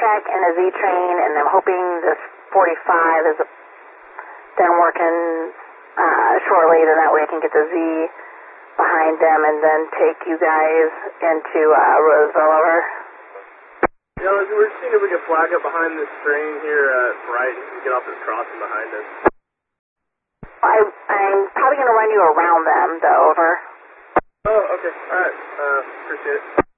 tech and a Z train, and I'm hoping this 45 is then working shortly, then that way I can get the Z behind them and then take you guys into Roseville. Over. Yeah, we're seeing if we can flag up behind this train here at Bright and get off this crossing behind us. I'm probably going to run you around them, though. Over. Oh, okay. All right. Appreciate it.